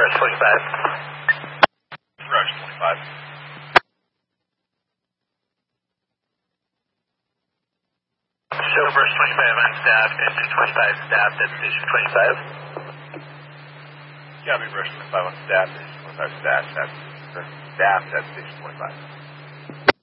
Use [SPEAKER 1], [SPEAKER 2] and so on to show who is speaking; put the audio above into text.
[SPEAKER 1] Brush 25.
[SPEAKER 2] Brush 25.
[SPEAKER 1] Show Brush 25 on staff, engine 25 staff, destination 25.
[SPEAKER 2] Copy, Brush 25 on staff, destination 25 staff, destination 25.